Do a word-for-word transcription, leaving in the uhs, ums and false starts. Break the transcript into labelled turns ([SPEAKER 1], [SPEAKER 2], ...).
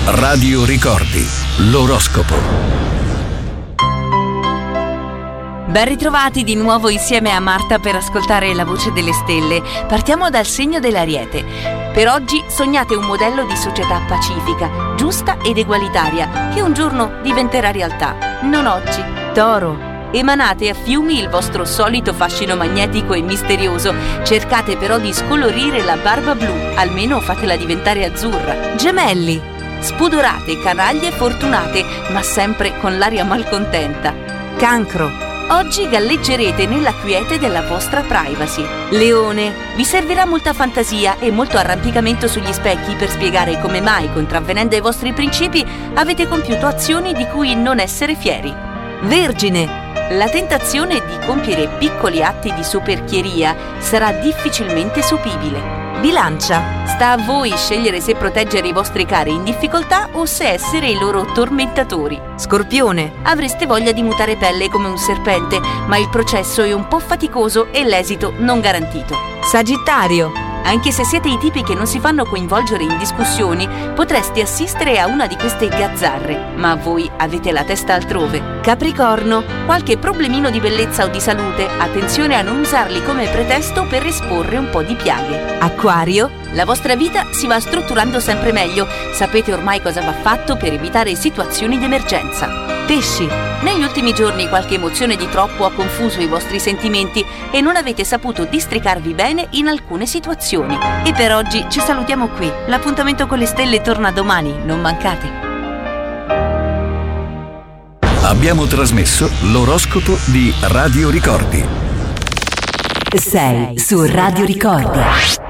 [SPEAKER 1] Radio Ricordi, l'oroscopo.
[SPEAKER 2] Ben ritrovati di nuovo insieme a Marta per ascoltare la voce delle stelle. Partiamo dal segno dell'Ariete. Per oggi sognate un modello di società pacifica, giusta ed egualitaria, che un giorno diventerà realtà. Non oggi. Toro. Emanate a fiumi il vostro solito fascino magnetico e misterioso. Cercate però di scolorire la barba blu, almeno fatela diventare azzurra. Gemelli. Spudorate, canaglie fortunate, ma sempre con l'aria malcontenta. Cancro. Oggi galleggerete nella quiete della vostra privacy. Leone, vi servirà molta fantasia e molto arrampicamento sugli specchi per spiegare come mai, contravvenendo ai vostri principi, avete compiuto azioni di cui non essere fieri. Vergine, la tentazione di compiere piccoli atti di soperchieria sarà difficilmente sopibile. Bilancia, sta a voi scegliere se proteggere i vostri cari in difficoltà o se essere i loro tormentatori. Scorpione, avreste voglia di mutare pelle come un serpente, ma il processo è un po' faticoso e l'esito non garantito. Sagittario, anche se siete i tipi che non si fanno coinvolgere in discussioni, potreste assistere a una di queste gazzarre, ma voi avete la testa altrove. Capricorno, qualche problemino di bellezza o di salute, attenzione a non usarli come pretesto per esporre un po' di piaghe. Acquario, la vostra vita si va strutturando sempre meglio, sapete ormai cosa va fatto per evitare situazioni di emergenza. Pesci, negli ultimi giorni qualche emozione di troppo ha confuso i vostri sentimenti e non avete saputo districarvi bene in alcune situazioni. E per oggi ci salutiamo qui. L'appuntamento con le stelle torna domani, non mancate.
[SPEAKER 1] Abbiamo trasmesso l'oroscopo di Radio Ricordi.
[SPEAKER 3] sei su Radio Ricordi.